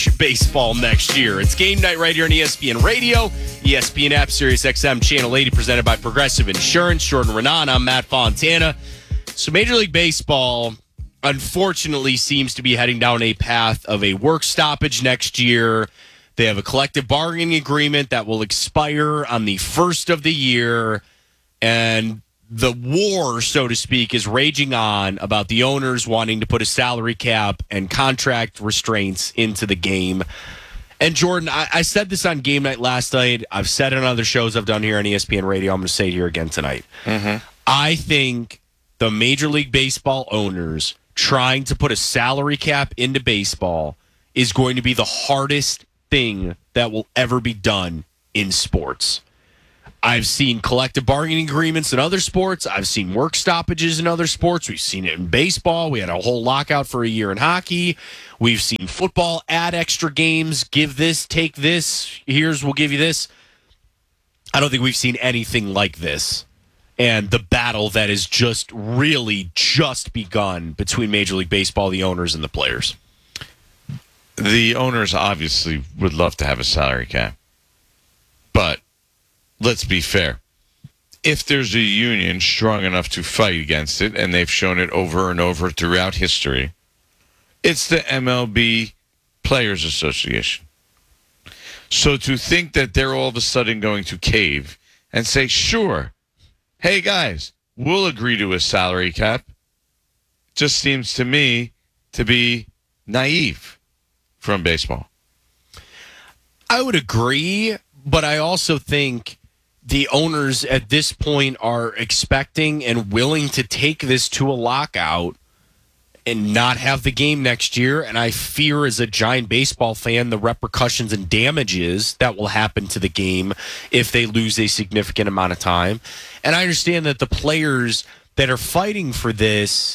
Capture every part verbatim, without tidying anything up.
baseball next year. It's game night right here on E S P N Radio, E S P N app, Sirius X M Channel eighty, presented by Progressive Insurance. Jordan Renan, I'm Matt Fontana. So Major League Baseball, unfortunately, seems to be heading down a path of a work stoppage next year. They have a collective bargaining agreement that will expire on the first of the year, and the war, so to speak, is raging on about the owners wanting to put a salary cap and contract restraints into the game. And Jordan, I, I said this on game night last night. I've said it on other shows I've done here on E S P N Radio. I'm going to say it here again tonight. Mm-hmm. I think the Major League Baseball owners trying to put a salary cap into baseball is going to be the hardest thing that will ever be done in sports. I've seen collective bargaining agreements in other sports. I've seen work stoppages in other sports. We've seen it in baseball. We had a whole lockout for a year in hockey. We've seen football add extra games, give this, take this. Here's, we'll give you this. I don't think we've seen anything like this. And the battle that has just really just begun between Major League Baseball, the owners, and the players. The owners obviously would love to have a salary cap. But let's be fair. If there's a union strong enough to fight against it, and they've shown it over and over throughout history, it's the M L B Players Association. So to think that they're all of a sudden going to cave and say, sure, hey guys, we'll agree to a salary cap, just seems to me to be naive from baseball. I would agree, but I also think the owners at this point are expecting and willing to take this to a lockout and not have the game next year. And I fear, as a giant baseball fan, the repercussions and damages that will happen to the game if they lose a significant amount of time. And I understand that the players that are fighting for this,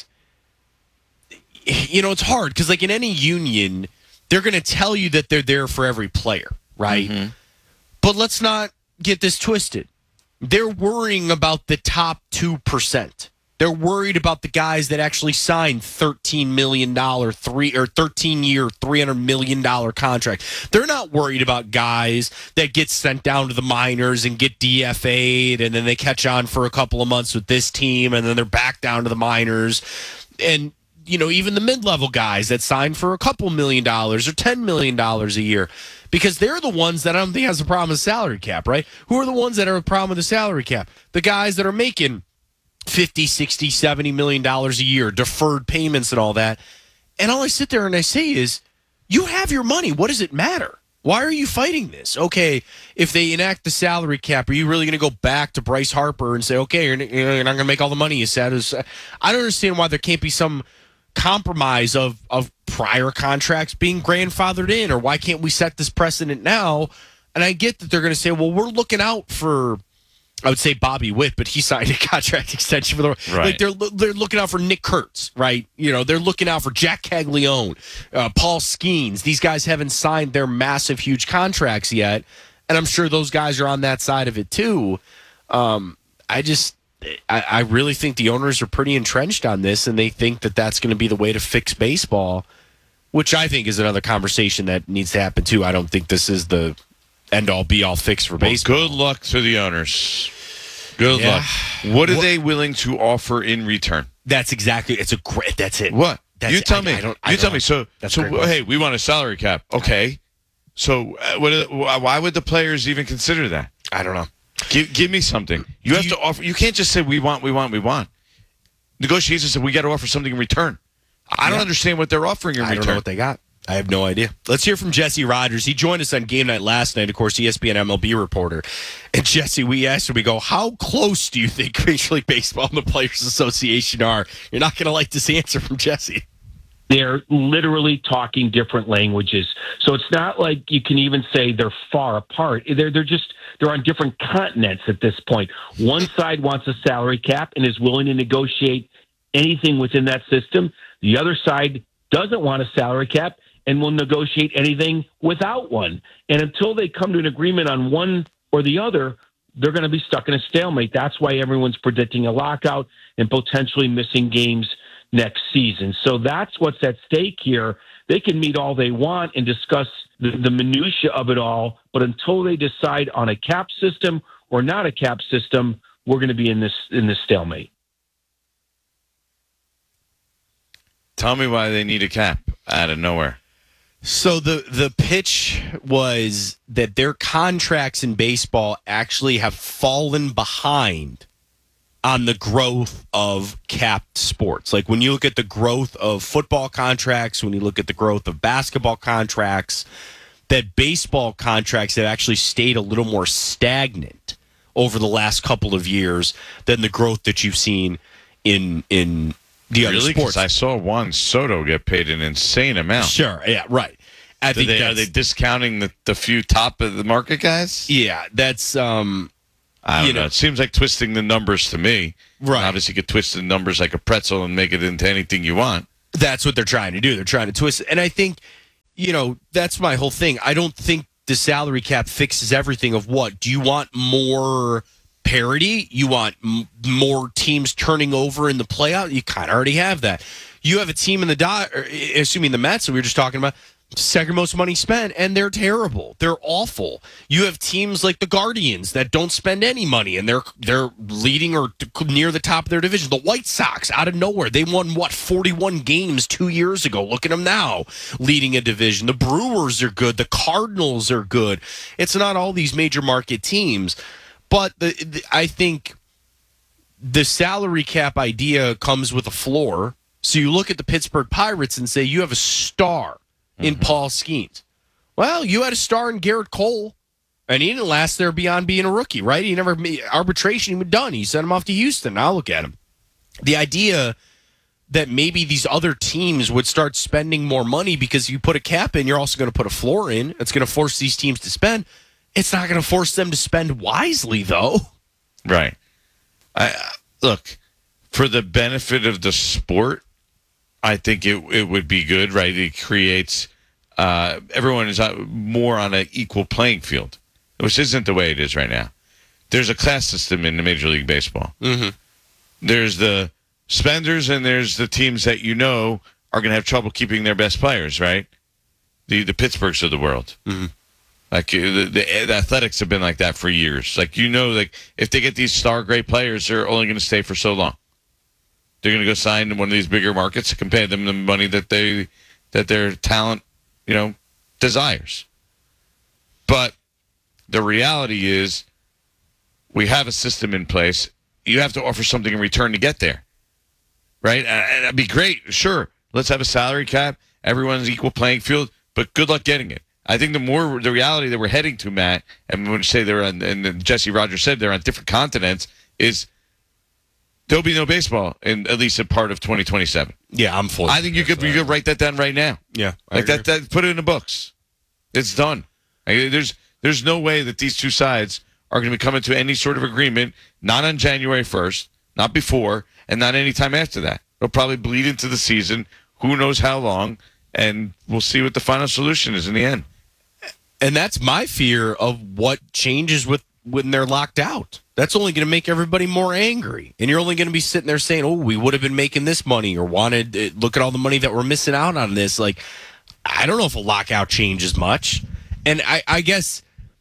you know, it's hard because, like, in any union, they're going to tell you that they're there for every player, right? Mm-hmm. But let's not get this twisted. They're worrying about the top two percent. They're worried about the guys that actually signed thirteen million dollars three or thirteen-year, three hundred million dollars contract. They're not worried about guys that get sent down to the minors and get D F A'd, and then they catch on for a couple of months with this team, and then they're back down to the minors. And, you know, even the mid-level guys that sign for a couple million dollars or ten million dollars a year, because they're the ones that I don't think has a problem with salary cap, right? Who are the ones that are a problem with the salary cap? The guys that are making fifty, sixty, seventy million dollars a year, deferred payments and all that. And all I sit there and I say is, you have your money. What does it matter? Why are you fighting this? Okay, if they enact the salary cap, are you really going to go back to Bryce Harper and say, okay, you're, you're not going to make all the money you said? I don't understand why there can't be some compromise of, of prior contracts being grandfathered in, or why can't we set this precedent now? And I get that they're going to say, well, we're looking out for, I would say Bobby Witt, but he signed a contract extension for the right. Like they're they're looking out for Nick Kurtz, right? You know, they're looking out for Jack Caglione, uh, Paul Skeens. These guys haven't signed their massive, huge contracts yet, and I'm sure those guys are on that side of it too. Um, I just, I, I really think the owners are pretty entrenched on this, and they think that that's going to be the way to fix baseball, which I think is another conversation that needs to happen too. I don't think this is the end-all, be-all fix for well, baseball. Good luck to the owners. Good yeah. luck. What are what, they willing to offer in return? That's exactly. It's a great. That's it. What? That's you tell it. me. I, I don't, I you don't tell know. me. So, that's so hey, we want a salary cap. Okay. So, uh, what? Why would the players even consider that? I don't know. Give, give me something. You Do have you, to offer. You can't just say we want, we want, we want. Negotiations said we got to offer something in return. I don't yeah. understand what they're offering in I return. I don't know what they got. I have no idea. Let's hear from Jesse Rogers. He joined us on game night last night, of course, E S P N M L B reporter. And Jesse, we asked him, we go, how close do you think Major League Baseball and the Players Association are? You're not going to like this answer from Jesse. They're literally talking different languages. So it's not like you can even say they're far apart. They're they're just they're on different continents at this point. One side wants a salary cap and is willing to negotiate anything within that system. The other side doesn't want a salary cap and will negotiate anything without one. And until they come to an agreement on one or the other, they're going to be stuck in a stalemate. That's why everyone's predicting a lockout and potentially missing games next season. So that's what's at stake here. They can meet all they want and discuss the, the minutia of it all, but until they decide on a cap system or not a cap system, we're going to be in this in this stalemate. Tell me why they need a cap out of nowhere. So the the pitch was that their contracts in baseball actually have fallen behind on the growth of capped sports. Like when you look at the growth of football contracts, when you look at the growth of basketball contracts, that baseball contracts have actually stayed a little more stagnant over the last couple of years than the growth that you've seen in in the really? other sports. I saw Juan Soto get paid an insane amount. Sure, yeah, right. I think they, that's, are they discounting the, the few top of the market guys? Yeah, that's um I don't you know. know. It seems like twisting the numbers to me. Right. And obviously, you could twist the numbers like a pretzel and make it into anything you want. That's what they're trying to do. They're trying to twist it. And I think, you know, that's my whole thing. I don't think the salary cap fixes everything of what? Do you want more parity? You want m- more teams turning over in the playoff? You kind of already have that. You have a team in the dot, assuming the Mets that we were just talking about, second most money spent, and they're terrible. They're awful. You have teams like the Guardians that don't spend any money, and they're they're leading or near the top of their division. The White Sox, out of nowhere, they won, what, forty-one games two years ago. Look at them now, leading a division. The Brewers are good. The Cardinals are good. It's not all these major market teams, but the, the I think the salary cap idea comes with a floor. So you look at the Pittsburgh Pirates and say you have a star in mm-hmm. Paul Skeens. Well, you had a star in Garrett Cole, and he didn't last there beyond being a rookie, right? He never arbitration he was done. He sent him off to Houston. Now look at him. The idea that maybe these other teams would start spending more money because you put a cap in, you're also going to put a floor in. It's going to force these teams to spend. It's not going to force them to spend wisely, though. Right. I look, for the benefit of the sport, I think it it would be good, right? It creates uh, everyone is more on an equal playing field, which isn't the way it is right now. There's a class system in the Major League Baseball. Mm-hmm. There's the spenders, and there's the teams that you know are going to have trouble keeping their best players, right? The the Pittsburghs of the world. Mm-hmm. Like the, the, the Athletics have been like that for years. Like, you know, like if they get these star great players, they're only going to stay for so long. They're going to go sign in one of these bigger markets and pay them the money that they that their talent, you know, desires. But the reality is, we have a system in place. You have to offer something in return to get there, right? And that'd be great. Sure, let's have a salary cap. Everyone's equal playing field, but good luck getting it. I think the more the reality that we're heading to, Matt, and when you say they're on, and Jesse Rogers said they're on different continents, is there'll be no baseball in at least a part of twenty twenty-seven. Yeah, I'm full. I think you could you could write that down right now. Yeah, like that. That put it in the books. It's done. Like, there's there's no way that these two sides are going to be coming to any sort of agreement. Not on January first, not before, and not any time after that. It'll probably bleed into the season. Who knows how long? And we'll see what the final solution is in the end. And that's my fear of what changes with when they're locked out. That's only going to make everybody more angry. And you're only going to be sitting there saying, oh, we would have been making this money or wanted, look at all the money that we're missing out on this. Like, I don't know if a lockout changes much. And I, I guess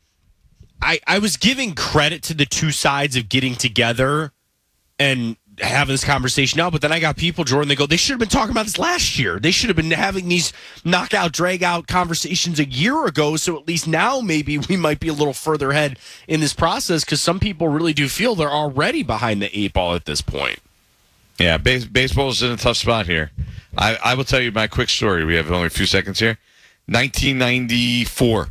I, I was giving credit to the two sides of getting together and having this conversation now, but then I got people, Jordan, they go, they should have been talking about this last year. They should have been having these knockout, drag out conversations a year ago. So at least now maybe we might be a little further ahead in this process, because some people really do feel they're already behind the eight ball at this point. Yeah, base, baseball's in a tough spot here. I, I will tell you my quick story. We have only a few seconds here. nineteen ninety-four,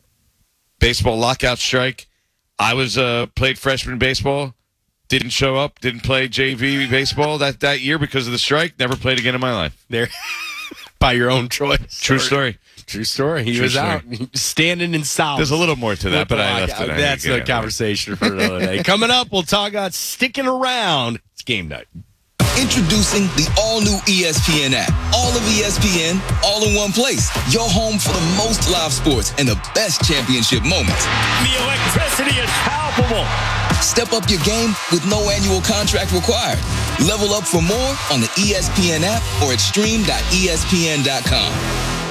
baseball lockout strike. I was uh, played freshman baseball. Didn't show up, didn't play J V baseball that, that year because of the strike. Never played again in my life. There, by your own choice. True story. True story. He True was story. out standing in South. There's a little more to that, but I left it. That's the conversation for another day. Coming up, we'll talk about sticking around. It's game night. Introducing the all-new E S P N app. All of E S P N, all in one place. Your home for the most live sports and the best championship moments. The electricity is palpable. Step up your game with no annual contract required. Level up for more on the E S P N app or at stream dot E S P N dot com.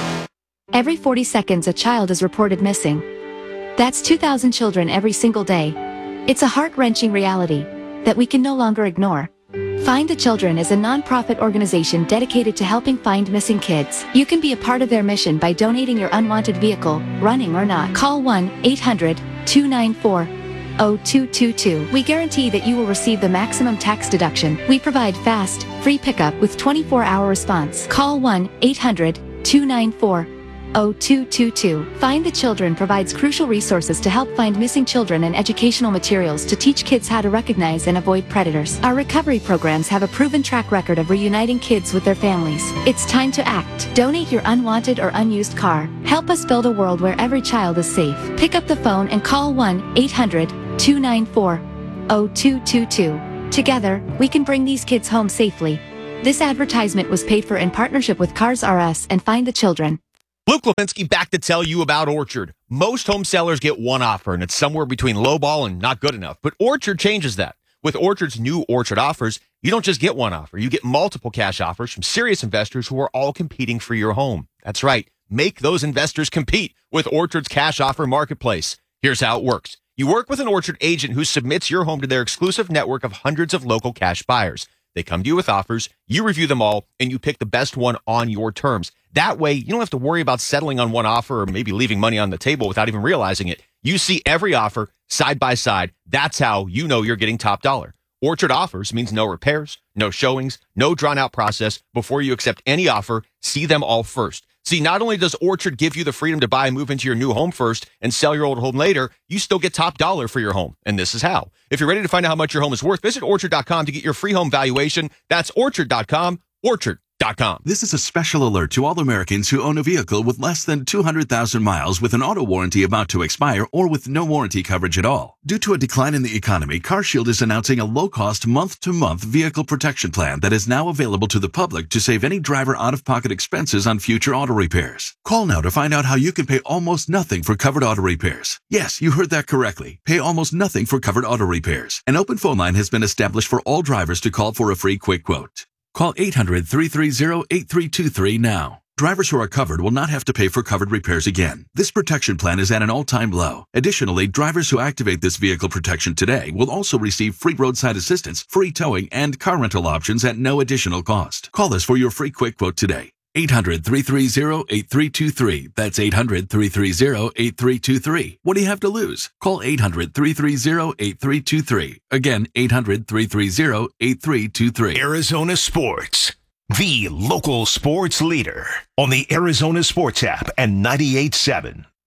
Every forty seconds a child is reported missing. That's two thousand children every single day. It's a heart-wrenching reality that we can no longer ignore. Find the Children is a non-profit organization dedicated to helping find missing kids. You can be a part of their mission by donating your unwanted vehicle, running or not. Call one eight hundred two nine four zero two two two. We guarantee that you will receive the maximum tax deduction. We provide fast, free pickup with twenty-four hour response. Call one eight hundred two nine four zero two two two. Find the Children provides crucial resources to help find missing children and educational materials to teach kids how to recognize and avoid predators. Our recovery programs have a proven track record of reuniting kids with their families. It's time to act. Donate your unwanted or unused car. Help us build a world where every child is safe. Pick up the phone and call one eight hundred two nine four zero two two two. Together, we can bring these kids home safely. This advertisement was paid for in partnership with Cars R Us and Find the Children. Luke Lipinski back to tell you about Orchard. Most home sellers get one offer, and it's somewhere between lowball and not good enough. But Orchard changes that. With Orchard's new Orchard offers, you don't just get one offer. You get multiple cash offers from serious investors who are all competing for your home. That's right. Make those investors compete with Orchard's cash offer marketplace. Here's how it works. You work with an Orchard agent who submits your home to their exclusive network of hundreds of local cash buyers. They come to you with offers, you review them all, and you pick the best one on your terms. That way, you don't have to worry about settling on one offer or maybe leaving money on the table without even realizing it. You see every offer side by side. That's how you know you're getting top dollar. Orchard offers means no repairs, no showings, no drawn-out process. Before you accept any offer, see them all first. See, not only does Orchard give you the freedom to buy and move into your new home first and sell your old home later, you still get top dollar for your home. And this is how. If you're ready to find out how much your home is worth, visit orchard dot com to get your free home valuation. That's orchard dot com, orchard dot com. This is a special alert to all Americans who own a vehicle with less than two hundred thousand miles with an auto warranty about to expire or with no warranty coverage at all. Due to a decline in the economy, CarShield is announcing a low-cost month-to-month vehicle protection plan that is now available to the public to save any driver out-of-pocket expenses on future auto repairs. Call now to find out how you can pay almost nothing for covered auto repairs. Yes, you heard that correctly. Pay almost nothing for covered auto repairs. An open phone line has been established for all drivers to call for a free quick quote. Call eight hundred three three zero eight three two three now. Drivers who are covered will not have to pay for covered repairs again. This protection plan is at an all-time low. Additionally, drivers who activate this vehicle protection today will also receive free roadside assistance, free towing, and car rental options at no additional cost. Call us for your free quick quote today. eight hundred three three zero eight three two three. That's eight hundred three three zero eight three two three. What do you have to lose? Call eight hundred three three zero eight three two three. Again, eight hundred three three zero eight three two three. Arizona Sports, the local sports leader on the Arizona Sports app and ninety-eight point seven.